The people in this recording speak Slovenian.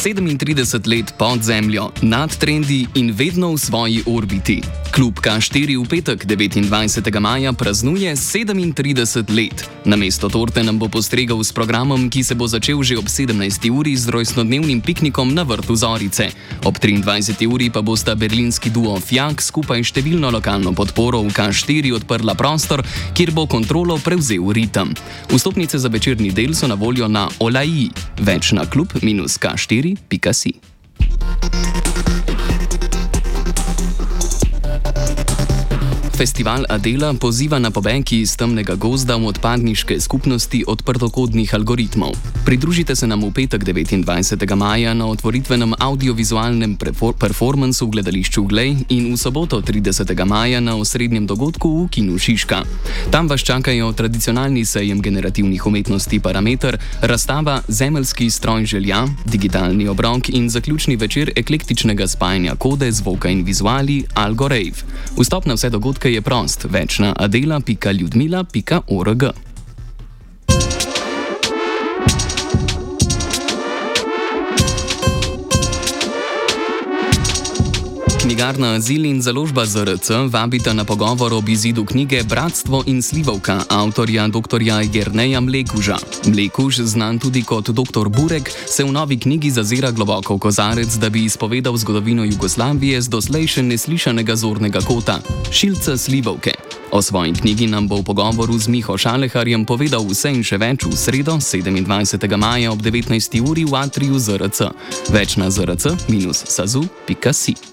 37 let pod zemljo, nad trendi in vedno v svoji orbiti. Klub K4 v petek 29. maja praznuje 37 let. Namesto torte nam bo postregal s programom, ki se bo začel že ob 17. uri z rojstnodnevnim piknikom na vrtu Zorice. Ob 23. uri pa bosta berlinski duo Fjak skupaj številno lokalno podporo v K4 odprla prostor, kjer bo kontrolo prevzel ritem. Vstopnice za večerni del so na voljo na Olaji. Več na klub-k4.si. Festival Adela poziva na pobeg iz temnega gozda v odpadniške skupnosti odprtokodnih algoritmov. Pridružite se nam v petek 29. maja na otvoritvenem audiovizualnem performansu v gledališču Glej in v soboto 30. maja na osrednjem dogodku v Kinu Šiška. Tam vas čakajo tradicionalni sejem generativnih umetnosti Parameter, razstava Zemeljski stroj želja, digitalni obrok in zaključni večer eklektičnega spajanja kode, zvoka in vizuali Algorave. Vstop na vse dogodke je prost, več na adela.ljudmila.org. Knjigarna Azil in založba ZRC vabita na pogovor ob izidu knjige Bratstvo in slivovka avtorja dr. Jerneja Mlekuža. Mlekuž, znan tudi kot dr. Burek, se v novi knjigi zazira globoko v kozarec, da bi izpovedal zgodovino Jugoslavije z doslej še neslišanega zornega kota – šilca slivovke. O svoji knjigi nam bo v pogovoru z Miho Šaleharjem povedal vse in še več v sredo 27. maja ob 19. uri v atriju ZRC. Več na zrc-sazu.si.